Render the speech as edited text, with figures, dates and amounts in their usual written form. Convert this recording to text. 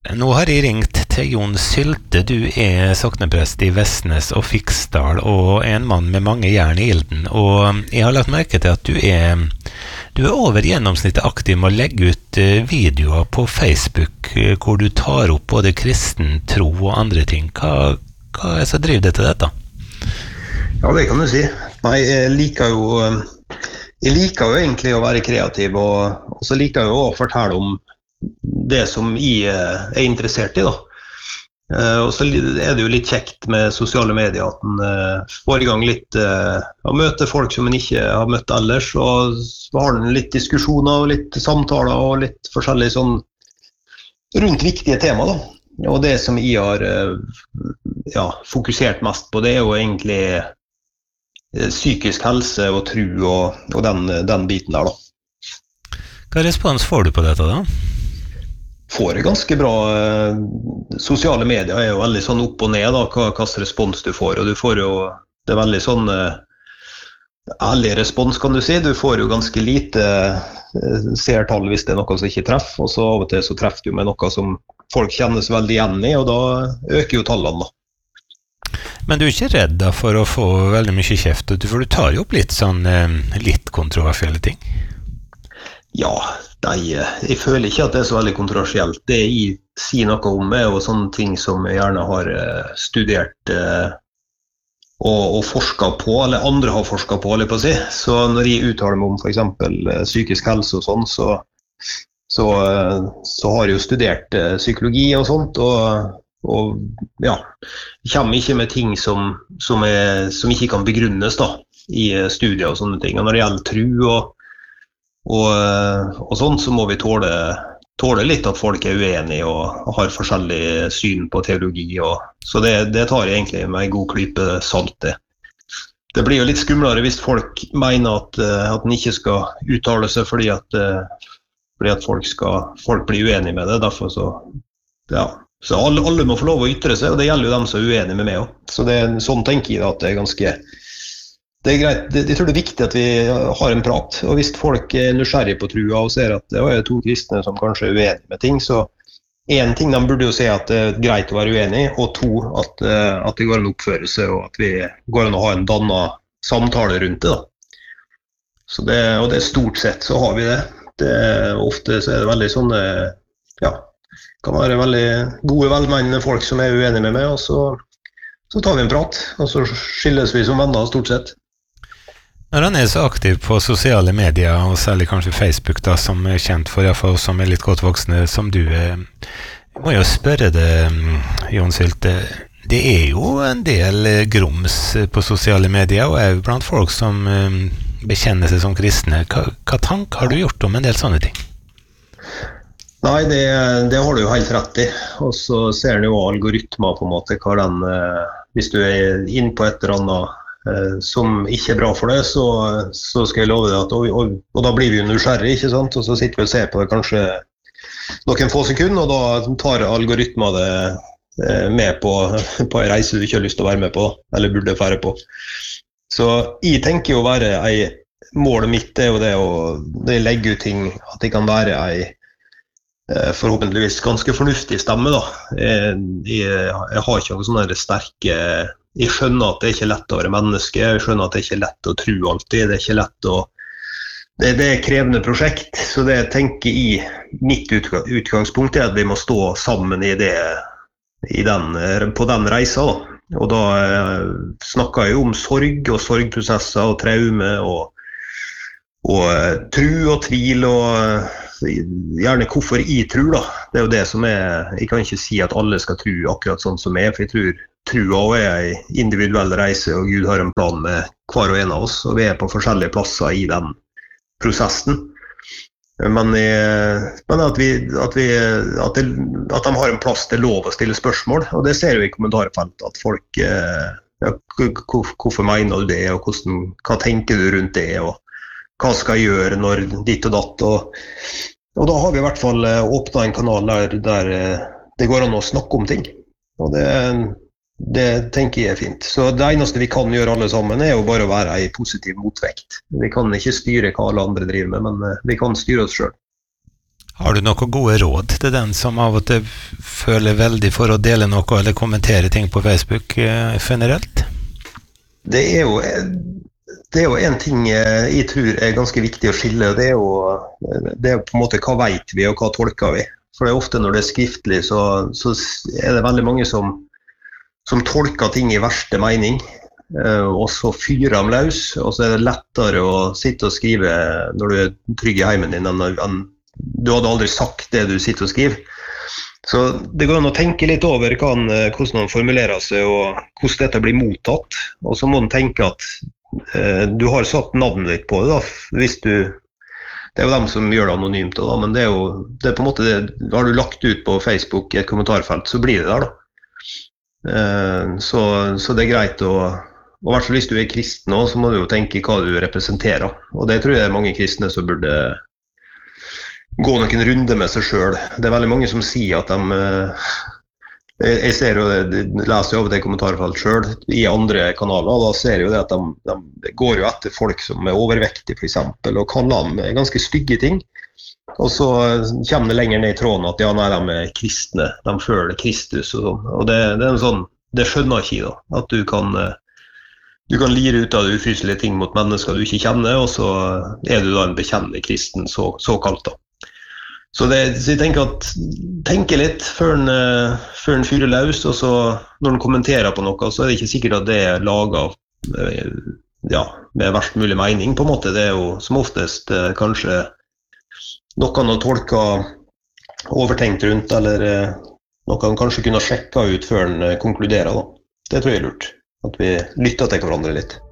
Nå har jeg ringt til Jon Sylte. Du sokneprest I Vestnes og Fiksdal, og en mann med mange jern I ilden. Og jeg har lagt merke til at du over gjennomsnittet aktiv med å legge ut videoer på Facebook, hvor du tar opp både kristen tro og andre ting. Hva det som driver deg til dette? Ja, det kan du si. Nei, jeg liker jo egentlig å være kreativ, og så liker jeg jo å fortelle om det som jeg interessert I da. Og så det jo litt kjekt med sosiale medier at en får I gang litt å møte folk som en ikke har møtt ellers, og så har en litt diskusjoner og litt samtaler og litt forskjellig sånn rundt viktige tema da. Og det som jeg har fokusert mest på, det jo egentlig psykisk helse og tro og den biten der da. Hva respons får du på dette da? Får ganske bra. Sosiale medier jo veldig sånn opp og ned da, hva respons du får, og du får jo, det veldig sånn ærlig respons kan du si, du får jo ganske lite seertall hvis det noe som ikke treffer, og så av og til så treffer du med noe som folk kjennes veldig igjen I, og da øker jo tallene da. Men du ikke redd da for å få veldig mye kjeft, for du tar jo opp litt sånn litt kontroversielle ting? Ja, jeg føler ikke at det så veldig kontroversielt. Det jeg sier noe om jo sånne ting som jeg gjerne har studert og forsket på, eller andre har forsket på, på å si. Så når jeg uttaler meg om for eksempel psykisk helse og sånn, så har jeg jo studert psykologi og sånt, og ja, jeg kommer ikke med ting som ikke kan begrunnes da, I studier og sånne ting. Og når det gjelder tro og sånn, så må vi tåle litt at folk uenige og har forskjellig syn på teologi. Så det tar jeg egentlig med en god klype salt det. Det blir jo litt skumlere hvis folk mener at den ikke skal uttale seg fordi at folk blir uenige med det. Derfor så alle må få lov å ytre seg, og det gjelder jo dem som uenige med meg også. Så sånn tenker jeg at det ganske... Det greit, jeg tror det viktig at vi har en prat, og hvis folk nysgjerrig på trua og ser at det to kristne som kanskje uenige med ting, så en ting de burde jo se at det greit å være uenige, og to, at det går an å oppføre seg, og at vi går an å ha en dannet samtale rundt det da. Så og det stort sett så har vi det. Ofte så det veldig sånne, kan være veldig gode velmennende folk som uenige med meg, og så tar vi en prat, og så skilles vi som venner stort sett. Når han så aktiv på sosiale medier, og særlig kanskje Facebook da, som kjent for iallfall som litt godt voksne som du, må jo spørre det, Jon Sylte, det jo en del grums på sosiale medier, og blant folk som bekjenner seg som kristne. Hva tanker har du gjort om en del sånne ting? Nei, det har du jo helt rett I, og så ser du jo algoritmer på en måte, hvis du inn på et eller annet som ikke bra for deg, så skal jeg love deg at, og da blir vi jo nysgjerrig, ikke sant? Og så sitter vi og ser på det kanskje noen få sekunder, og da tar algoritmer det med på en reise du ikke har lyst til å være med på, eller burde være på. Så jeg tenker jo målet mitt jo det å legge ut ting, at det kan være forhåpentligvis ganske fornuftig stemme da. Jeg har ikke noen sånne sterke... Jeg skjønner at det ikke lett å være menneske, jeg skjønner at det ikke lett å tro alltid, det ikke lett å... Det krevende prosjekt, så det tenker jeg mitt utgangspunkt at vi må stå sammen på den reisa da. Og da snakker jeg om sorg og sorgprosesser og traume og tro og tvil og gjerne hvorfor jeg tror da. Det jo det som jeg kan ikke si at alle skal tro akkurat sånn som jeg, for jeg tror trua en individuell reise, og Gud har en plan med hver og en av oss, og vi på forskjellige plasser I den prosessen. Men at de har en plass til lov å stille spørsmål, og det ser vi I kommentarfeltet, at folk, hvorfor mener du det, og hva tenker du rundt det, og hva skal jeg gjøre når ditt og datt, og da har vi I hvert fall åpnet en kanal der det går an å snakke om ting, og det tenker jeg fint. Så det eneste vi kan gjøre alle sammen jo bare å være en positiv motvekt. Vi kan ikke styre hva alle andre driver med, men vi kan styre oss selv. Har du noen gode råd til den som av og til føler veldig for å dele noe eller kommentere ting på Facebook generelt? Det er jo en ting jeg tror er ganske viktig å skille, og det er på en måte hva vet vi og hva tolker vi. For det er ofte når det er skriftlig, så er det veldig mange som tolker ting i verste mening, og så fyrer de løs, og så er det lettere å sitte og skrive når du er trygg i heimen din, enn du hadde aldri sagt det du sitter og skriver. Så det går an å tenke litt over hvordan man formulerer seg, og hvordan dette blir mottatt. Og så må man tenke at du har satt navnet ditt på det, da, hvis det er jo dem som gjør det anonymt, da, men det er på en måte det, har du lagt ut på Facebook i et kommentarfelt, så blir det der, da. Så det er greit å, og i hvert fall hvis du er kristen også, så må du jo tenke hva du representerer. Og det tror jeg er mange kristne som burde gå noen runder med seg selv. Det er veldig mange som sier at jeg ser jo det, leser jo over det kommentarfelt selv i andre kanaler, og da ser jeg jo det at de går jo etter folk som er overvektige for eksempel, og kaller dem ganske stygge ting. Og så kommer det lenger ned i tråden at ja, nei, de er kristne, de føler Kristus og sånn. Og det er en sånn, det skjønner jeg ikke da, at du kan lire ut av ufyselige ting mot mennesker du ikke kjenner, og så er du da en bekjennende kristen, såkalt da. Så jeg tenker at tenke litt før en fyrer løs, og så når en kommenterer på noe, så er det ikke sikkert at det er laget med verst mulig mening på en måte. Det er jo som oftest kanskje noe å tolke overtenkt rundt, eller noe en kanskje kunne sjekke ut før en konkluderer da. Det tror jeg er lurt, at vi lytter til hverandre litt.